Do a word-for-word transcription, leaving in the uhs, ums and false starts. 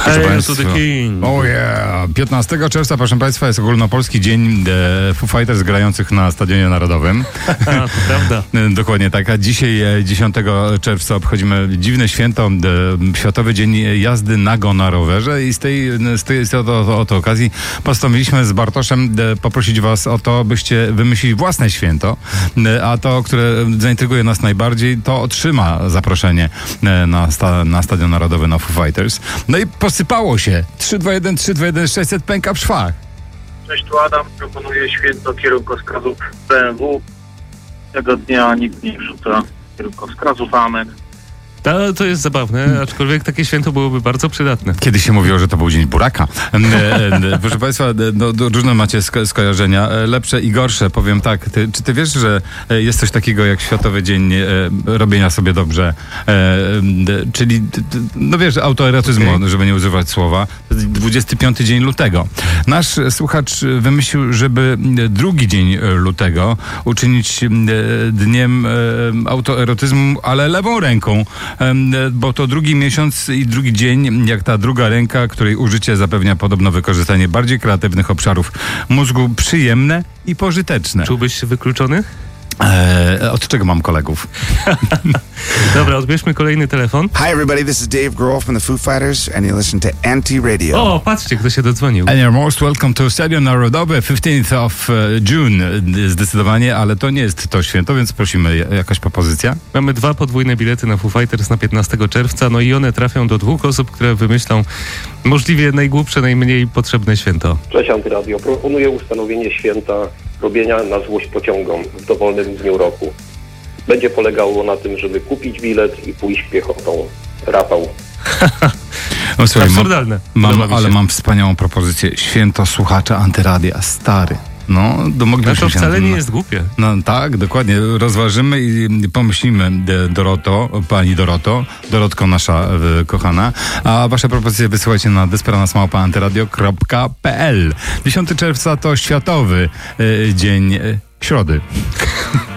Hail to the King. Oh yeah. piętnastego czerwca, proszę Państwa, jest ogólnopolski dzień e, Foo Fighters grających na Stadionie Narodowym. To prawda. Dokładnie tak. A dzisiaj, dziesiątego czerwca, obchodzimy dziwne święto, e, Światowy Dzień Jazdy Nago na rowerze i z tej, z tej z oto, oto okazji postanowiliśmy z Bartoszem e, poprosić Was o to, byście wymyślili własne święto, e, a to, które zaintryguje nas najbardziej, to otrzyma zaproszenie e, na, sta, na Stadion Narodowy na Foo Fighters. No i posypało się. trzy dwa jeden, trzy dwa jeden, sześćset pęka w szwach. Cześć, tu Adam. Proponuję święto kierunkowskazów B M W. Tego dnia nikt nie wrzuca kierunkowskazów, amen. To, to jest zabawne, aczkolwiek takie święto byłoby bardzo przydatne. Kiedyś się mówiło, że to był dzień buraka. Proszę Państwa, no, różne macie sko- skojarzenia, lepsze i gorsze. Powiem tak, ty, czy ty wiesz, że jest coś takiego jak Światowy Dzień e, robienia sobie dobrze? E, e, czyli, no wiesz, autoerotyzmu, okay. żeby nie używać słowa. dwudziesty piąty dzień lutego. Nasz słuchacz wymyślił, żeby drugi dzień lutego uczynić e, dniem e, autoerotyzmu, ale lewą ręką. Bo to drugi miesiąc i drugi dzień, jak ta druga ręka, której użycie zapewnia podobno wykorzystanie bardziej kreatywnych obszarów mózgu, przyjemne i pożyteczne. Czułbyś się wykluczony? Eee, od czego mam kolegów? Dobra, odbierzmy kolejny telefon. Hi everybody, this is Dave Grohl from the Foo Fighters and you listen to Anti-Radio. O, patrzcie, kto się dodzwonił. And you're most welcome to Stadion Narodowy, fifteenth of June. Zdecydowanie, ale to nie jest to święto, więc prosimy, jakaś propozycja? Mamy dwa podwójne bilety na Foo Fighters na piętnastego czerwca, no i one trafią do dwóch osób, które wymyślą możliwie najgłupsze, najmniej potrzebne święto. Cześć Antyradio, proponuję ustanowienie święta robienia na złość pociągom w dowolnym dniu roku. Będzie polegało na tym, żeby kupić bilet i pójść piechotą. Rafał. No, słuchaj, absurdalne. Mam, mam, ale mam wspaniałą propozycję. Święto słuchacza Antyradia. Stary. No, domoglibyśmy no to się wcale na nie jest głupie. No tak, dokładnie. Rozważymy i pomyślimy, Doroto, pani Doroto, Dorotko nasza y, kochana, a wasze propozycje wysyłajcie na desperanasmałpa małpa antyradio kropka p l. dziesiątego czerwca to Światowy y, Dzień y, Środy.